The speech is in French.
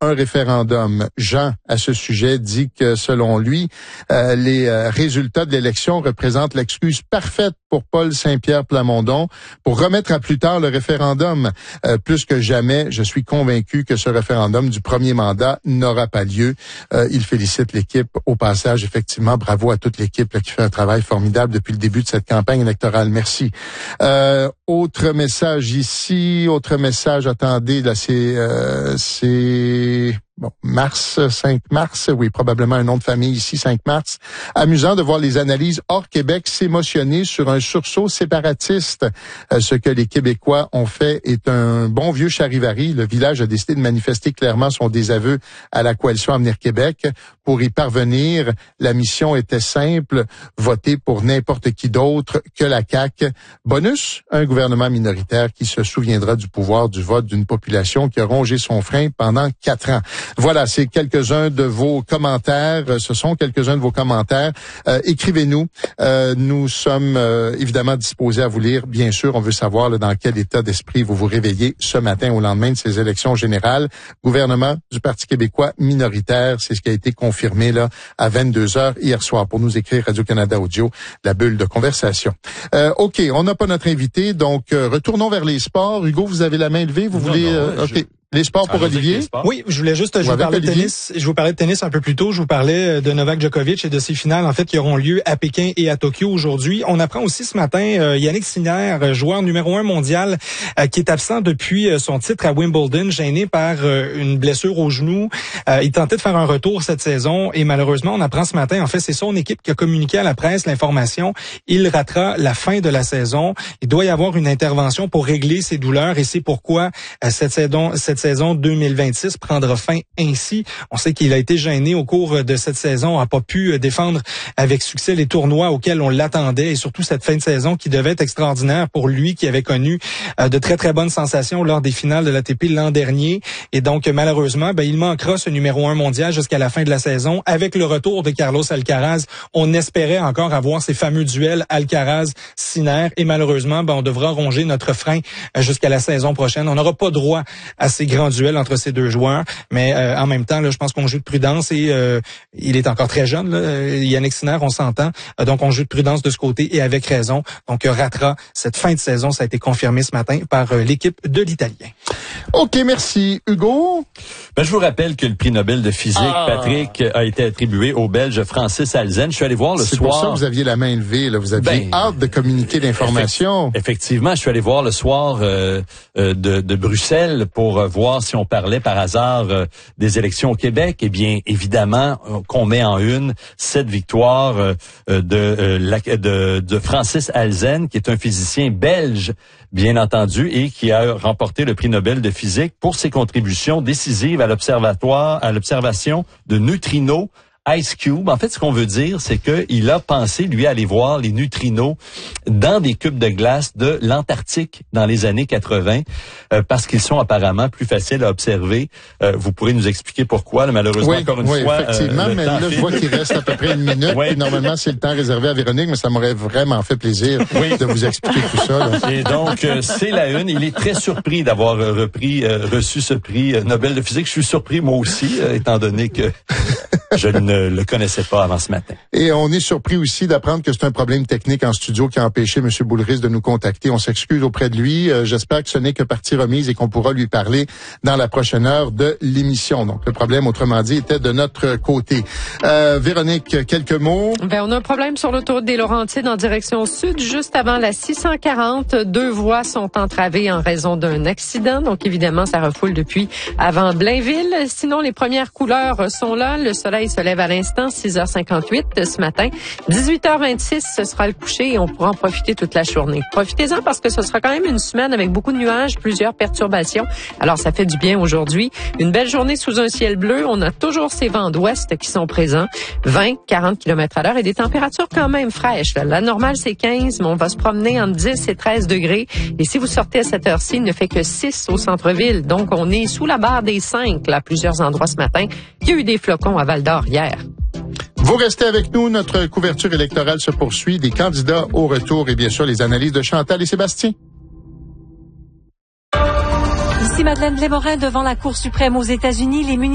un référendum. Jean, à ce sujet, dit que selon lui, les résultats de l'élection représentent l'excuse parfaite pour Paul Saint-Pierre Plamondon pour remettre à plus tard le référendum. Plus que jamais, je suis convaincu que ce référendum du premier mandat n'aura pas lieu. Il félicite l'équipe. Au passage, effectivement, bravo à toute l'équipe là, qui fait un travail formidable depuis le début de cette campagne électorale. Merci. Autre message ici, attendez, là c'est bon, 5 mars, oui, probablement un nom de famille ici, 5 mars. Amusant de voir les analyses hors Québec s'émotionner sur un sursaut séparatiste. Ce que les Québécois ont fait est un bon vieux charivari. Le village a décidé de manifester clairement son désaveu à la coalition Avenir Québec. Pour y parvenir, la mission était simple, voter pour n'importe qui d'autre que la CAQ. Bonus, un gouvernement minoritaire qui se souviendra du pouvoir du vote d'une population qui a rongé son frein pendant 4 ans. Voilà, c'est quelques-uns de vos commentaires. Ce sont quelques-uns de vos commentaires. Écrivez-nous. Nous sommes évidemment disposés à vous lire. Bien sûr, on veut savoir là, dans quel état d'esprit vous vous réveillez ce matin au lendemain de ces élections générales. Gouvernement du Parti québécois minoritaire, c'est ce qui a été confirmé là à 22h hier soir. Pour nous écrire Radio-Canada Audio, la bulle de conversation. OK, on n'a pas notre invité, donc retournons vers les sports. Hugo, vous avez la main levée. Vous voulez... OK. Les sports pour Olivier? Oui, je voulais juste, je vous parlais de tennis. Je vous parlais de tennis un peu plus tôt. Je vous parlais de Novak Djokovic et de ses finales, en fait, qui auront lieu à Pékin et à Tokyo aujourd'hui. On apprend aussi ce matin, Yannick Sinner, joueur numéro 1 mondial, qui est absent depuis son titre à Wimbledon, gêné par une blessure au genou. Il tentait de faire un retour cette saison et malheureusement, on apprend ce matin, en fait, c'est son équipe qui a communiqué à la presse l'information. Il ratera la fin de la saison. Il doit y avoir une intervention pour régler ses douleurs et c'est pourquoi cette saison 2026 prendra fin ainsi. On sait qu'il a été gêné au cours de cette saison, n'a pas pu défendre avec succès les tournois auxquels on l'attendait et surtout cette fin de saison qui devait être extraordinaire pour lui qui avait connu de très très bonnes sensations lors des finales de l'ATP l'an dernier. Et donc malheureusement, il manquera ce numéro 1 mondial jusqu'à la fin de la saison. Avec le retour de Carlos Alcaraz, on espérait encore avoir ces fameux duels Alcaraz-Sinner et malheureusement, on devra ronger notre frein jusqu'à la saison prochaine. On n'aura pas droit à ces grands duels entre ces deux joueurs, mais en même temps, là, je pense qu'on joue de prudence et il est encore très jeune, là, Yannick Sinner, on s'entend, donc on joue de prudence de ce côté et avec raison. Donc ratera cette fin de saison, ça a été confirmé ce matin par l'équipe de l'Italien. OK, merci. Hugo? Je vous rappelle que le prix Nobel de physique, Patrick, a été attribué au Belge Francis Alzen. Je suis allé voir le soir... C'est pour ça que vous aviez la main levée, là. Vous aviez hâte de communiquer l'information. Effectivement, je suis allé voir le soir de Bruxelles pour voir si on parlait par hasard des élections au Québec. Eh bien, évidemment, qu'on met en une cette victoire de Francis Alzen, qui est un physicien belge, bien entendu, et qui a remporté le prix Nobel de physique pour ses contributions décisives à l'observation de neutrinos Ice Cube. En fait, ce qu'on veut dire, c'est qu'il a pensé, lui, aller voir les neutrinos dans des cubes de glace de l'Antarctique dans les années 80, parce qu'ils sont apparemment plus faciles à observer. Vous pourrez nous expliquer pourquoi, là, malheureusement, encore une fois. Effectivement, mais là, je vois qu'il reste à peu près une minute. Puis normalement, c'est le temps réservé à Véronique, mais ça m'aurait vraiment fait plaisir de vous expliquer tout ça. Là. Et donc, c'est la une. Il est très surpris d'avoir reçu ce prix Nobel de physique. Je suis surpris, moi aussi, étant donné que je ne le connaissais pas avant ce matin. Et on est surpris aussi d'apprendre que c'est un problème technique en studio qui a empêché M. Boulris de nous contacter. On s'excuse auprès de lui. J'espère que ce n'est que partie remise et qu'on pourra lui parler dans la prochaine heure de l'émission. Donc, le problème, autrement dit, était de notre côté. Véronique, quelques mots? On a un problème sur l'autoroute des Laurentides en direction sud, juste avant la 640. 2 voies sont entravées en raison d'un accident. Donc, évidemment, ça refoule depuis avant Blainville. Sinon, les premières couleurs sont là. Le soleil se lève à l'instant, 6h58 ce matin. 18h26, ce sera le coucher et on pourra en profiter toute la journée. Profitez-en parce que ce sera quand même une semaine avec beaucoup de nuages, plusieurs perturbations. Alors, ça fait du bien aujourd'hui. Une belle journée sous un ciel bleu. On a toujours ces vents d'ouest qui sont présents. 20, 40 km à l'heure et des températures quand même fraîches. La normale, c'est 15, mais on va se promener entre 10 et 13 degrés. Et si vous sortez à cette heure-ci, il ne fait que 6 au centre-ville. Donc, on est sous la barre des 5 là, à plusieurs endroits ce matin. Il y a eu des flocons à Val-d'Or hier. Vous restez avec nous. Notre couverture électorale se poursuit. Des candidats au retour et bien sûr les analyses de Chantal et Sébastien. Ici Madeleine Lémorin devant la Cour suprême aux États-Unis. Les